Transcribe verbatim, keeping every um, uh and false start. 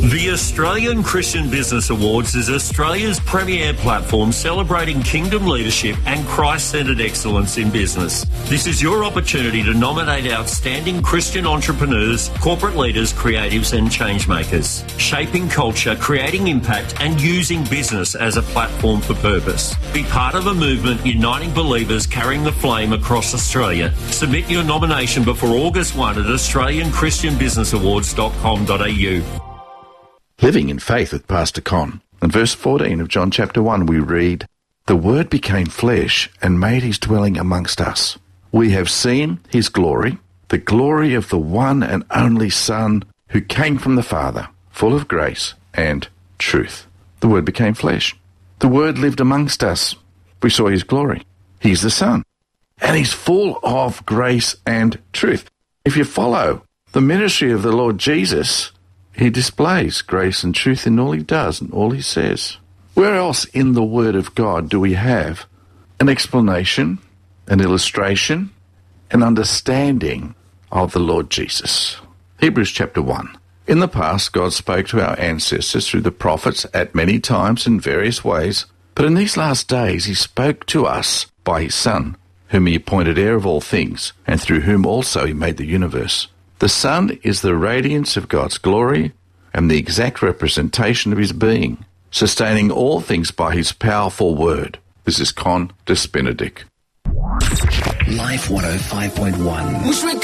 The Australian Christian Business Awards is Australia's premier platform celebrating kingdom leadership and Christ-centred excellence in business. This is your opportunity to nominate outstanding Christian entrepreneurs, corporate leaders, creatives and changemakers, shaping culture, creating impact and using business as a platform for purpose. Be part of a movement uniting believers carrying the flame across Australia. Submit your nomination before August first at australian christian business awards dot com dot a u. Living in Faith with Pastor Con. In verse fourteen of John chapter one we read, "The Word became flesh and made his dwelling amongst us. We have seen his glory, the glory of the one and only Son who came from the Father, full of grace and truth." The Word became flesh. The Word lived amongst us. We saw his glory. He's the Son. And he's full of grace and truth. If you follow the ministry of the Lord Jesus, he displays grace and truth in all he does and all he says. Where else in the Word of God do we have an explanation, an illustration, an understanding of the Lord Jesus? Hebrews chapter one. In the past, God spoke to our ancestors through the prophets at many times in various ways, but in these last days he spoke to us by his Son, whom he appointed heir of all things, and through whom also he made the universe. The Son is the radiance of God's glory and the exact representation of his being, sustaining all things by his powerful word. This is Con Despinadic. Life one oh five point one.